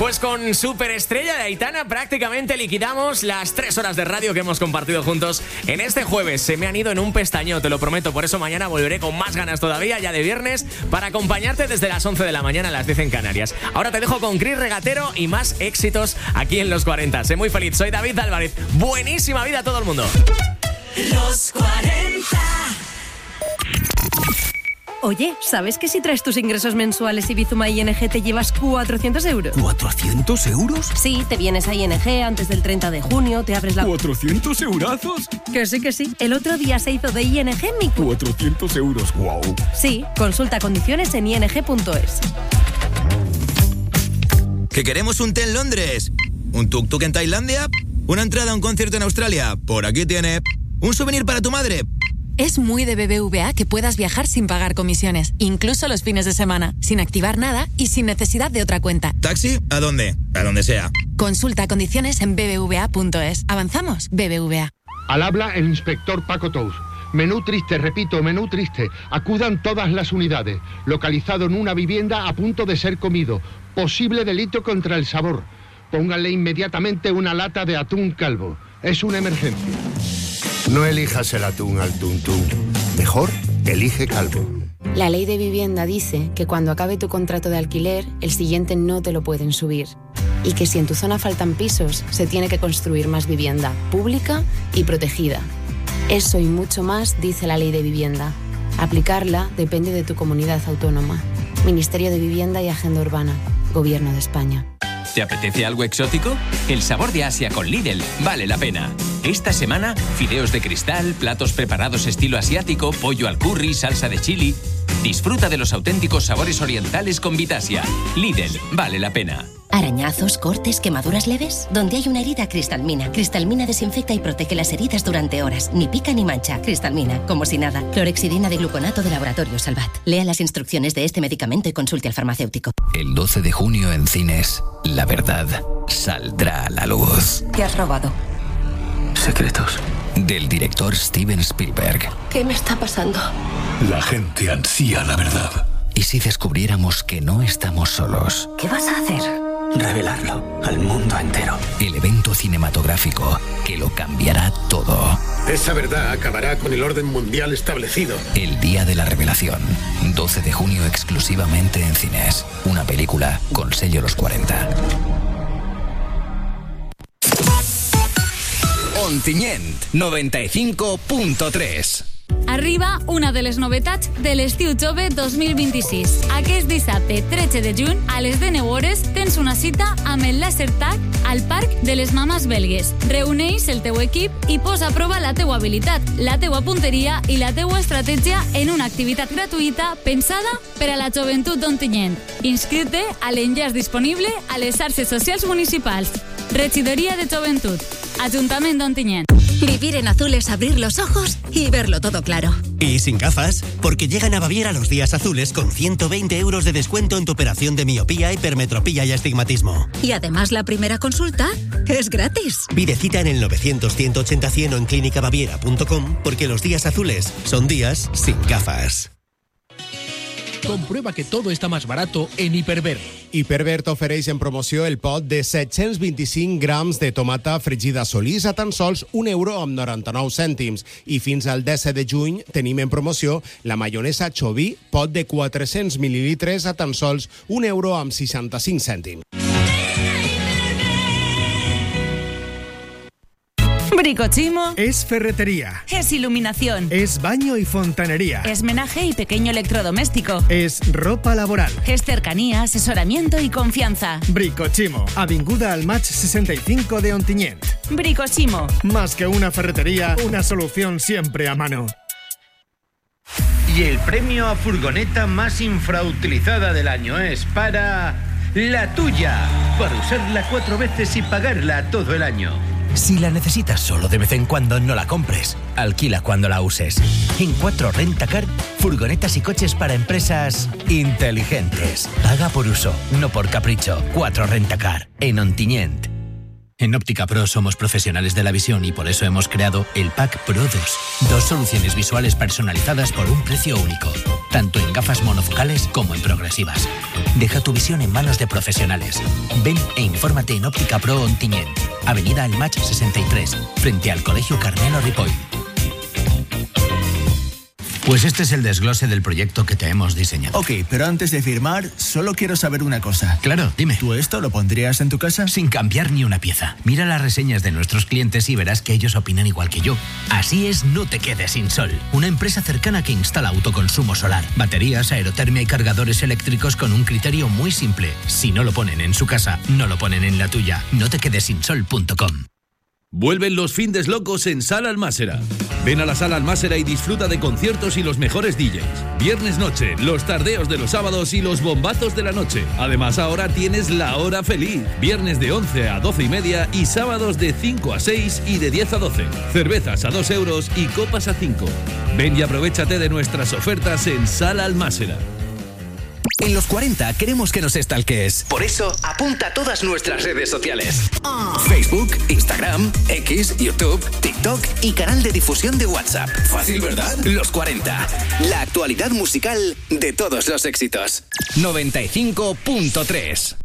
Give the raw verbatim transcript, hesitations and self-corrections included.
Pues con Superestrella de Aitana prácticamente liquidamos las tres horas de radio que hemos compartido juntos en este jueves. Se me han ido en un pestañeo, te lo prometo. Por eso mañana volveré con más ganas todavía, ya de viernes, para acompañarte desde las once de la mañana a las diez en Canarias. Ahora te dejo con Chris Regatero y más éxitos aquí en Los cuarenta. Sé muy feliz, soy David Álvarez. Buenísima vida a todo el mundo. Los cuarenta. Oye, ¿sabes que si traes tus ingresos mensuales y Bizuma I N G te llevas cuatrocientos euros? ¿cuatrocientos euros? Sí, te vienes a I N G antes del treinta de junio, te abres la... ¿cuatrocientos eurazos? Que sí, que sí. El otro día se hizo de I N G mi... cuatrocientos euros, wow. Sí, consulta condiciones en i n g punto es. ¿Que queremos un té en Londres? ¿Un tuk-tuk en Tailandia? ¿Una entrada a un concierto en Australia? Por aquí tiene. ¿Un souvenir para tu madre? Es muy de B B V A que puedas viajar sin pagar comisiones, incluso los fines de semana, sin activar nada y sin necesidad de otra cuenta. ¿Taxi? ¿A dónde? A donde sea. Consulta condiciones en b b v a punto es. Avanzamos, B B V A. Al habla el inspector Paco Tous. Menú triste, repito, menú triste. Acudan todas las unidades. Localizado en una vivienda a punto de ser comido. Posible delito contra el sabor. Pónganle inmediatamente una lata de atún calvo. Es una emergencia. No elijas el atún al tuntún. Mejor, elige calvo. La ley de vivienda dice que cuando acabe tu contrato de alquiler, el siguiente no te lo pueden subir. Y que si en tu zona faltan pisos, se tiene que construir más vivienda, pública y protegida. Eso y mucho más dice la ley de vivienda. Aplicarla depende de tu comunidad autónoma. Ministerio de Vivienda y Agenda Urbana. Gobierno de España. ¿Te apetece algo exótico? El sabor de Asia con Lidl vale la pena. Esta semana, fideos de cristal, platos preparados estilo asiático, pollo al curry, salsa de chili. Disfruta de los auténticos sabores orientales con Vitasia. Lidl vale la pena. ¿Arañazos, cortes, quemaduras leves? Donde hay una herida, Cristalmina. Cristalmina desinfecta y protege las heridas durante horas. Ni pica ni mancha. Cristalmina, como si nada. Clorexidina de gluconato de Laboratorio Salvat. Lea las instrucciones de este medicamento y consulte al farmacéutico. El doce de junio en cines, la verdad saldrá a la luz. ¿Qué has robado? Secretos. Del director Steven Spielberg. ¿Qué me está pasando? La gente ansía la verdad. ¿Y si descubriéramos que no estamos solos? ¿Qué vas a hacer? Revelarlo al mundo entero. El evento cinematográfico que lo cambiará todo. Esa verdad acabará con el orden mundial establecido. El día de la revelación. doce de junio exclusivamente en cines. Una película con sello Los cuarenta. Ontinyent, noventa y cinco punto tres. Arriba una de les novetats de l'estiu jove dos mil vint-i-sis. Aquest dissabte tretze de juny, a les deu hores, tens una cita amb el Laser Tag al Parc de les Mames Belgues. Reuneix el teu equip i posa a prova la teua habilitat, la teua punteria i la teua estratègia en una activitat gratuïta pensada per a la joventut d'Ontinyent. Inscriu-te a l'enllaç disponible a les xarxes socials municipals. Regidoria de Joventut, Ajuntament d'Ontinyent. Vivir en azul es abrir los ojos y verlo todo claro. Y sin gafas, porque llegan a Baviera los días azules con ciento veinte euros de descuento en tu operación de miopía, hipermetropía y astigmatismo. Y además la primera consulta es gratis. Pide cita en el novecientos, ciento ochenta, cien o en clínica baviera punto com porque los días azules son días sin gafas. Comprueba que todo está más barato en Hiperver. Hiperver t'ofereix en promoció el pot de set-cents vint-i-cinc grams de tomata fregida Solís a tan sols un euro amb noranta-nou cèntims. I fins al disset de juny tenim en promoció la maionesa Choví, pot de quatre-cents mil·lilitres a tan sols un euro amb seixanta-cinc cèntims. Bricochimo es ferretería, es iluminación, es baño y fontanería, es menaje y pequeño electrodoméstico, es ropa laboral, es cercanía, asesoramiento y confianza. Bricochimo, avinguda al Match sesenta y cinco de Ontinyent. Bricochimo, más que una ferretería, una solución siempre a mano. Y el premio a furgoneta más infrautilizada del año es para La Tuya, para usarla cuatro veces y pagarla todo el año. Si la necesitas solo de vez en cuando, no la compres. Alquila cuando la uses. En cuatro Rentacar, furgonetas y coches para empresas inteligentes. Paga por uso, no por capricho. cuatro Rentacar, en Ontinyent. En Óptica Pro somos profesionales de la visión y por eso hemos creado el Pack Pro dos. Dos soluciones visuales personalizadas por un precio único, tanto en gafas monofocales como en progresivas. Deja tu visión en manos de profesionales. Ven e infórmate en Óptica Pro Ontinyent, Avenida El Match sesenta y tres, frente al Colegio Carmelo Ripoll. Pues este es el desglose del proyecto que te hemos diseñado. Ok, pero antes de firmar, solo quiero saber una cosa. Claro, dime. ¿Tú esto lo pondrías en tu casa? Sin cambiar ni una pieza. Mira las reseñas de nuestros clientes y verás que ellos opinan igual que yo. Así es No Te Quedes Sin Sol, una empresa cercana que instala autoconsumo solar, baterías, aerotermia y cargadores eléctricos con un criterio muy simple. Si no lo ponen en su casa, no lo ponen en la tuya. no te quedes sin sol punto com. Vuelven los findes locos en Sala Almásera. Ven a la Sala Almásera y disfruta de conciertos y los mejores D Js. Viernes noche, los tardeos de los sábados y los bombazos de la noche. Además, ahora tienes la hora feliz. Viernes de once a doce y media y sábados de cinco a seis y de diez a doce. Cervezas a dos euros y copas a cinco. Ven y aprovéchate de nuestras ofertas en Sala Almásera. En los cuarenta queremos que nos stalkees. Por eso, apunta a todas nuestras redes sociales. Facebook, Instagram, X, YouTube, TikTok y canal de difusión de WhatsApp. Fácil, ¿verdad? Los cuarenta. La actualidad musical de todos los éxitos. noventa y cinco punto tres.